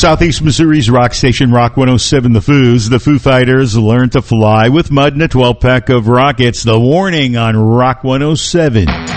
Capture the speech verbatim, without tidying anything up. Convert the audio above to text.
Southeast Missouri's rock station, Rock one oh seven The Foos. The Foo Fighters learn to fly with mud and a twelve-pack of rockets. The Warning on Rock one oh seven.